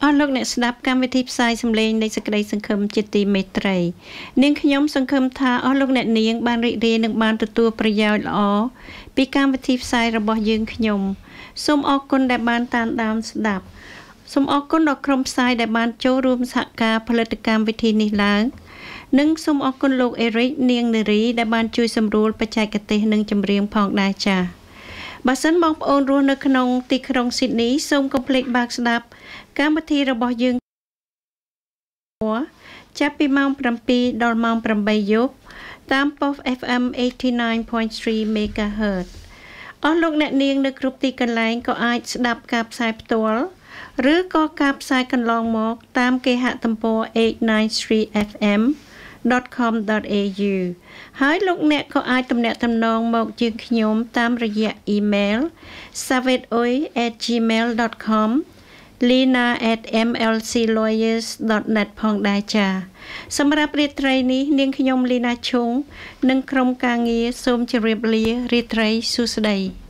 អស់លោកអ្នកស្ដាប់កម្មវិធីផ្សាយសម្លេងនៃសេចក្តីសង្ឃឹមជាទីមេត្រីនាងខ្ញុំសង្ឃឹមថាអស់លោកអ្នកនាងបានរីករាយនិងបានទទួលប្រយោជន៍ល្អពីកម្មវិធីផ្សាយរបស់យើងខ្ញុំសូមអរគុណដែលបានតាមដានស្ដាប់សូមអរគុណដល់ក្រុមផ្សាយដែលបានចូលរួមសហការផលិតកម្មវិធីនេះឡើងនិងសូមអរគុណលោកអេរិកនាងនារីដែលបានជួយសម្រួលបច្ចេកទេសនិងចម្រៀងផងដែរចា៎បើសិនបងប្អូនរស់នៅក្នុងទីក្រុងស៊ីដនីសូមកុំភ្លេចបើកស្ដាប់កម្មវិធីរបស់យើងចាប់ពីម៉ោង 7 ដល់ម៉ោង 8 យប់តាមប៉ុស FM 89.3 MHz អស់លោកអ្នកនាងនៅគ្រប់ទីកន្លែងក៏អាចស្ដាប់ការផ្សាយផ្ទាល់ឬក៏ការផ្សាយកន្លងមកតាមគេហទំព័រ 893fm.com.au ហើយលោកអ្នកក៏អាចទំនាក់ទំនងមកយើងខ្ញុំតាមរយៈអ៊ីមែល savetoi@gmail.com lina@mlclawyers.net ផងដែរចា៎សម្រាប់រាត្រីនេះនាងខ្ញុំលីណាឈុងនិងក្រុមការងារសូមជម្រាបលារាត្រីសួស្តី